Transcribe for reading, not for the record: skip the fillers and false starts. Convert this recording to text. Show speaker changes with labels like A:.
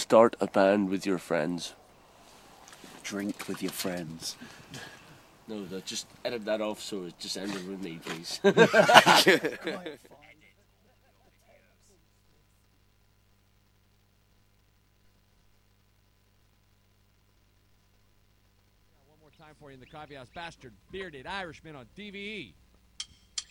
A: Start a band with your friends.
B: Drink with your friends.
A: No, just edit that off so it just ended with me, please.
C: One more time for you in the Coffee House. Bastard Bearded Irishman on DVE.